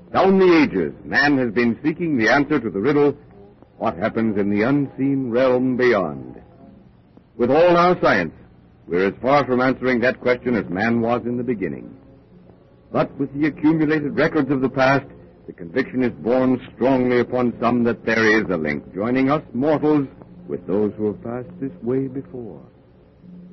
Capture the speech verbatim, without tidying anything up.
Down the ages, man has been seeking the answer to the riddle, what happens in the unseen realm beyond? With all our science, we're as far from answering that question as man was in the beginning. But with the accumulated records of the past, the conviction is borne strongly upon some that there is a link joining us mortals with those who have passed this way before.